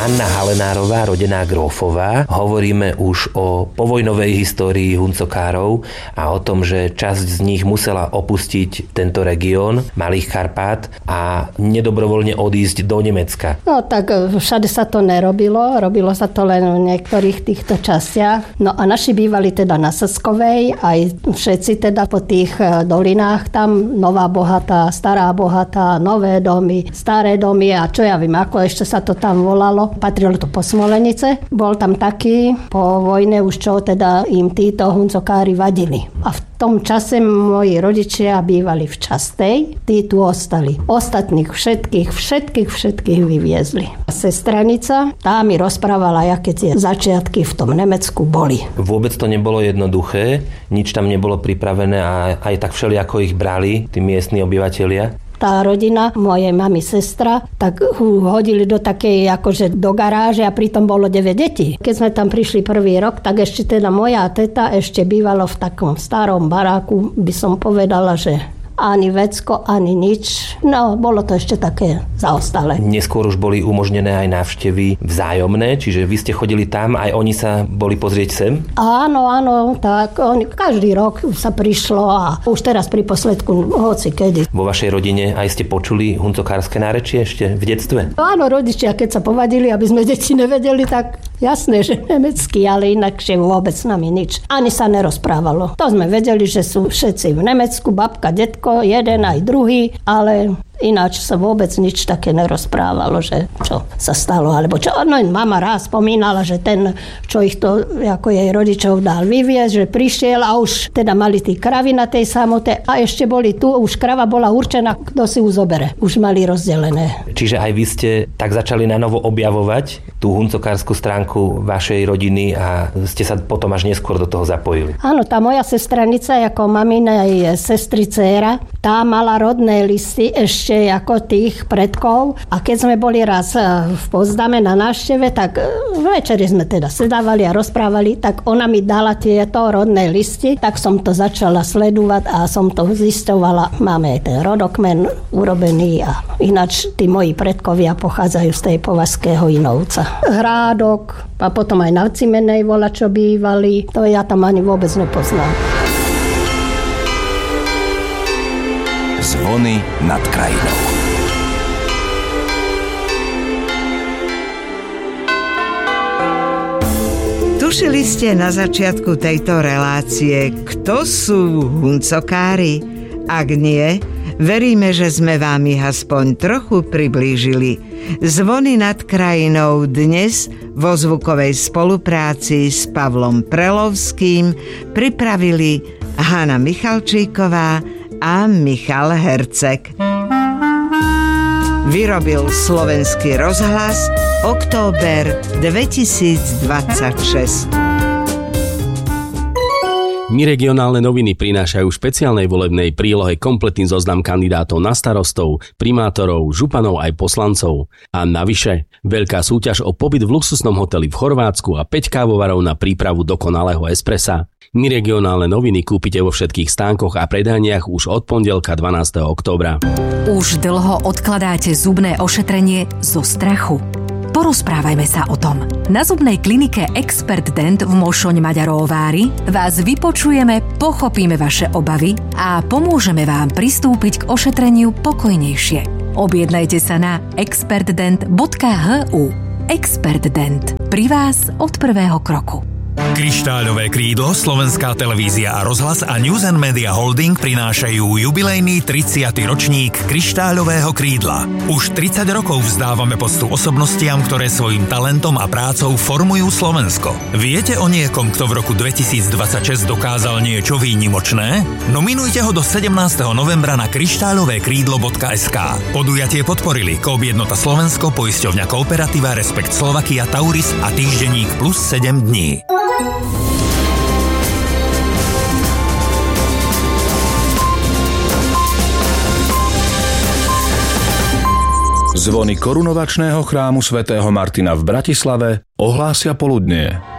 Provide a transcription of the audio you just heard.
Anna Halenárová, rodená Grófová. Hovoríme už o povojnovej histórii huncokárov a o tom, že časť z nich musela opustiť tento región Malých Karpát a nedobrovoľne odísť do Nemecka. No tak všade sa to nerobilo, robilo sa to len v niektorých týchto častiach. No a naši bývali teda na Saskovej, aj všetci teda po tých dolinách tam, Nová Bohatá, Stará Bohatá, Nové domy, Staré domy a čo ja viem, ako ešte sa to tam volalo. Patrilo to po Smolenice. Bol tam taký po vojne už čo teda im títo huncokári vadili. A v tom čase moji rodičia bývali v Častej, tí tu ostali. Ostatných všetkých vyviezli. Sestranica, tá mi rozprávala, aké tie začiatky v tom Nemecku boli. Vôbec to nebolo jednoduché, nič tam nebolo pripravené a aj tak všelijako ich brali tí miestni obyvatelia. Tá rodina, mojej mami sestra, tak hodili do takej akože do garáže a pritom bolo 9 detí. Keď sme tam prišli prvý rok, tak ešte teda moja teta ešte bývalo v takom starom baráku, by som povedala, že ani vecko, ani nič. No, bolo to ešte také zaostalé. Neskôr už boli umožnené aj návštevy vzájomné, čiže vy ste chodili tam, aj oni sa boli pozrieť sem? Áno, tak každý rok sa prišlo a už teraz pri posledku hoci kedy. Vo vašej rodine aj ste počuli huncokárske nárečie ešte v detstve? Áno, rodičia, keď sa povadili, aby sme deti nevedeli, tak jasné, že nemecky, ale inakšie vôbec s nami nič. Ani sa nerozprávalo. To sme vedeli, že sú všetci v Nemecku, babka, detko, jeden aj druhý, ale ináč sa vôbec nič také nerozprávalo, že čo sa stalo, alebo čo. No mama raz spomínala, že ten, čo ich to ako jej rodičov dal vyviezť, že prišiel a už teda mali tí kravy na tej samote a ešte boli tu, už krava bola určená, kto si ju zobere. Už mali rozdelené. Čiže aj vy ste tak začali na novo objavovať tú huncokárskú stránku vašej rodiny a ste sa potom až neskôr do toho zapojili. Áno, tá moja sestranica, ako maminej sestry dcéra, tá mala rodné listy ešte ako tých predkov a keď sme boli raz v Pozdame na návšteve, tak večeri sme teda sedávali a rozprávali, tak ona mi dala tieto rodné listy, tak som to začala sledovať a som to zistovala. Máme aj ten rodokmen urobený a ináč tí moji predkovia pochádzajú z tej Považského Inovca. Hrádok a potom aj na Cimenej vola, čo bývali, to ja tam ani vôbec nepoznám. Zvony nad krajinou. Tušili ste na začiatku tejto relácie, kto sú huncokári? Ak nie, veríme, že sme vám ich aspoň trochu priblížili. Zvony nad krajinou dnes vo zvukovej spolupráci s Pavlom Prelovským pripravili Hana Michalčíková a Michal Herceg. Vyrobil Slovenský rozhlas október 2026. My regionálne noviny prinášajú v špeciálnej volebnej prílohe kompletný zoznam kandidátov na starostov, primátorov, županov aj poslancov. A navyše, veľká súťaž o pobyt v luxusnom hoteli v Chorvátsku a 5 kávovarov na prípravu dokonalého espressa. My regionálne noviny kúpite vo všetkých stánkoch a predajniach už od pondelka 12. októbra. Už dlho odkladáte zubné ošetrenie zo strachu? Porozprávajme sa o tom. Na zubnej klinike Expert Dent v Mošoň-Maďaróvári vás vypočujeme, pochopíme vaše obavy a pomôžeme vám pristúpiť k ošetreniu pokojnejšie. Objednajte sa na expertdent.hu. Expert Dent. Pri vás od prvého kroku. Kryštáľové krídlo, Slovenská televízia a rozhlas a News and Media Holding prinášajú jubilejný 30. ročník Kryštáľového krídla. Už 30 rokov vzdávame poctu osobnostiam, ktoré svojim talentom a prácou formujú Slovensko. Viete o niekom, kto v roku 2026 dokázal niečo výnimočné? Nominujte ho do 17. novembra na kryštáľovékrídlo.sk. Podujatie podporili Coop Jednota Slovensko, Poisťovňa Kooperativa, Respekt Slovakia, Tauris a týždenník Plus 7 dní. Zvony korunovačného chrámu svätého Martina v Bratislave ohlásia poludnie.